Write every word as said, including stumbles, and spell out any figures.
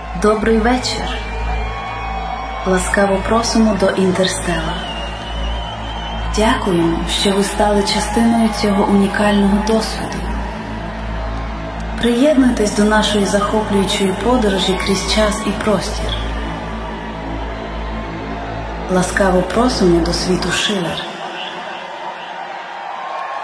Добрий вечір. Ласкаво просимо до Інтерстела. Дякуємо, що ви стали частиною цього унікального досвіду. Приєднуйтесь до нашої захоплюючої подорожі крізь час і простір. Ласкаво просимо до світу Шилер.